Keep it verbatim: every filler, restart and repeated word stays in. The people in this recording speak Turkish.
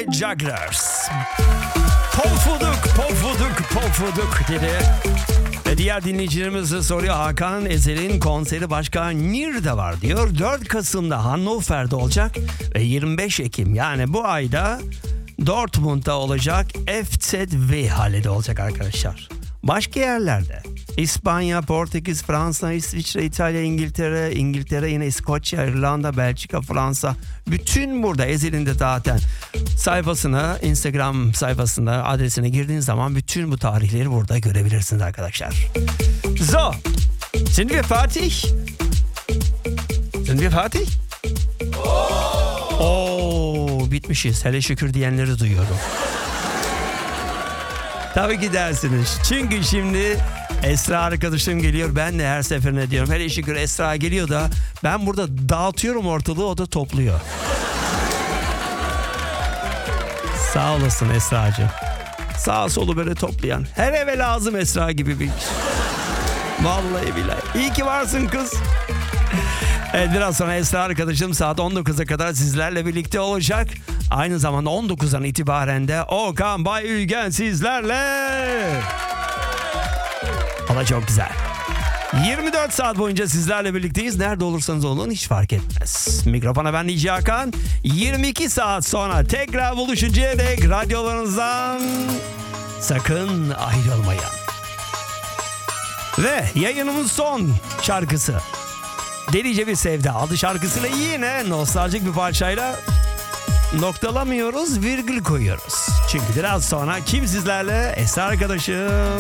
ve Jugglers. Pofuduk, pofuduk, pofuduk dedi. Ve diğer dinleyicilerimiz de soruyor. Hakan Ezer'in konseri başka nerede var diyor. dört Kasım'da Hannover'de olacak ve yirmi beş Ekim yani bu ayda Dortmund'da olacak, F Z V Halle'de olacak arkadaşlar. Başka yerlerde İspanya, Portekiz, Fransa, İsviçre, İtalya, İngiltere, İngiltere yine İskoçya, İrlanda, Belçika, Fransa. Bütün burada Ezhel'in de zaten sayfasına, Instagram sayfasına, adresine girdiğiniz zaman bütün bu tarihleri burada görebilirsiniz arkadaşlar. So, sind wir fertig? Sind wir fertig? Oo, bitmişiz. Hele şükür diyenleri duyuyorum. Tabii ki dersiniz. Çünkü şimdi Esra arkadaşım geliyor. Ben de her seferinde diyorum. Hele şükür Esra geliyor da ben burada dağıtıyorum ortalığı, o da topluyor. Sağ olasın Esra'cığım. Sağ solu böyle toplayan. Her eve lazım Esra gibi bir kişi. Vallahi billahi. İyi ki varsın kız. Evet, biraz sonra Esra arkadaşım saat on dokuza kadar sizlerle birlikte olacak. Aynı zamanda on dokuzdan itibaren de Okan Bayülgen sizlerle. O da çok güzel. yirmi dört saat boyunca sizlerle birlikteyiz. Nerede olursanız olun hiç fark etmez. Mikrofona ben D J Hakan. yirmi iki saat sonra tekrar buluşuncaya dek radyolarınızdan sakın ayrılmayın. Ve yayınımın son şarkısı Delice Bir Sevda adlı şarkısıyla yine nostaljik bir parçayla noktalamıyoruz, virgül koyuyoruz. Çünkü biraz sonra kim sizlerle? Esra arkadaşım.